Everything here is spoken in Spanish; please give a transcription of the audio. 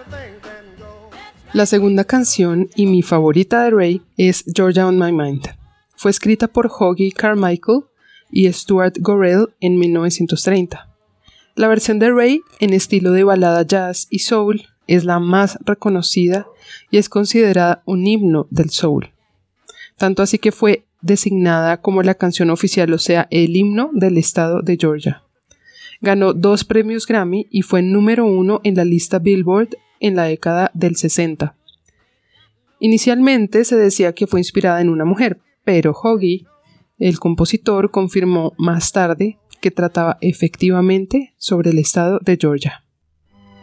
La segunda canción y mi favorita de Ray es Georgia on My Mind. Fue escrita por Hoagy Carmichael y Stuart Gorrell en 1930. La versión de Ray, en estilo de balada jazz y soul, es la más reconocida y es considerada un himno del soul. Tanto así que fue designada como la canción oficial, o sea, el himno del estado de Georgia. Ganó 2 premios Grammy y fue número 1 en la lista Billboard en la década del 60. Inicialmente se decía que fue inspirada en una mujer, pero Hoagy, el compositor, confirmó más tarde que trataba efectivamente sobre el estado de Georgia.